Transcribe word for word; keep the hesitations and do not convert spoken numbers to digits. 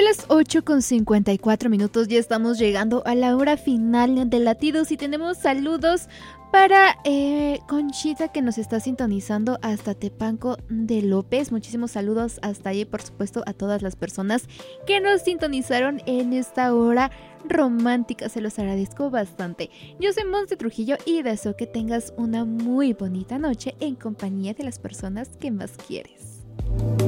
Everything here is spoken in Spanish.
las ocho con cincuenta y cuatro minutos, ya estamos llegando a la hora final de Latidos y tenemos saludos para eh, Conchita, que nos está sintonizando hasta Tepanco de López. Muchísimos saludos hasta allí, por supuesto, a todas las personas que nos sintonizaron en esta hora romántica. Se los agradezco bastante. Yo soy Monse Trujillo y deseo que tengas una muy bonita noche en compañía de las personas que más quieres.